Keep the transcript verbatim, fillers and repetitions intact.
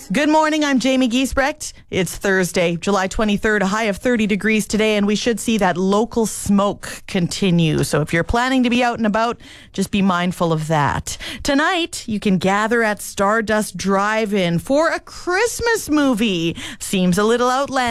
Good morning, I'm Jamie Giesbrecht. It's Thursday, July twenty-third, a high of thirty degrees today, and we should see that local smoke continue. So if you're planning to be out and about, just be mindful of that. Tonight, you can gather at Stardust Drive-In for a Christmas movie. Seems a little outlandish.